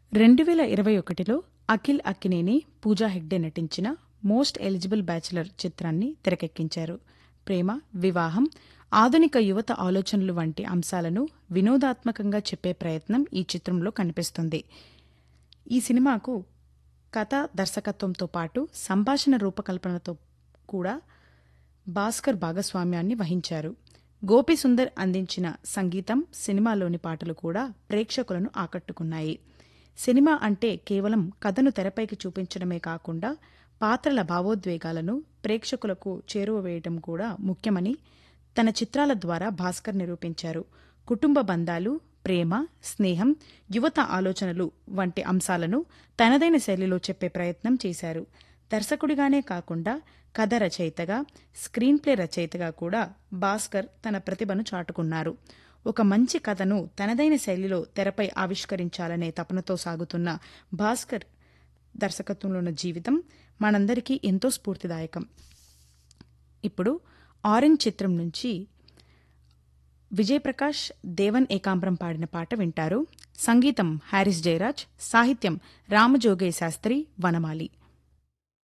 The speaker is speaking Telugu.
2021లో అఖిల్ అక్కినేని, పూజా హెగ్డే నటించిన మోస్ట్ ఎలిజిబుల్ బ్యాచిలర్ చిత్రాన్ని తెరకెక్కించారు. ప్రేమ, వివాహం, ఆధునిక యువత ఆలోచనలు వంటి అంశాలను వినోదాత్మకంగా చెప్పే ప్రయత్నం ఈ చిత్రంలో కనిపిస్తుంది. ఈ సినిమాకు కథ, దర్శకత్వంతో పాటు సంభాషణ రూపకల్పనతో కూడా భాస్కర్ భాగస్వామ్యాన్ని వహించారు. గోపీసుందర్ అందించిన సంగీతం, సినిమాలోని పాటలు కూడా ప్రేక్షకులను ఆకట్టుకున్నాయి. సినిమా అంటే కేవలం కథను తెరపైకి చూపించడమే కాకుండా పాత్రల భావోద్వేగాలను ప్రేక్షకులకు చేరువవేయడం కూడా ముఖ్యమని తన చిత్రాల ద్వారా భాస్కర్ నిరూపించారు. కుటుంబ బంధాలు, ప్రేమ, స్నేహం, యువత ఆలోచనలు వంటి అంశాలను తనదైన శైలిలో చెప్పే ప్రయత్నం చేశారు. దర్శకుడిగానే కాకుండా కథ రచయితగా, స్క్రీన్ ప్లే రచయితగా కూడా భాస్కర్ తన ప్రతిభను చాటుకున్నారు. ఒక మంచి కథను తనదైన శైలిలో తెరపై ఆవిష్కరించాలనే తపనతో సాగుతున్న భాస్కర్ దర్శకత్వంలో ఉన్న జీవితం మనందరికీ ఎంతో స్ఫూర్తిదాయకం. ఇప్పుడు ఆరెంజ్ చిత్రం నుంచి విజయప్రకాష్, దేవన్ ఏకాంబరం పాడిన పాట వింటారు. సంగీతం హారిస్ జయరాజ్, సాహిత్యం రామజోగయ్య శాస్త్రి, వనమాలి.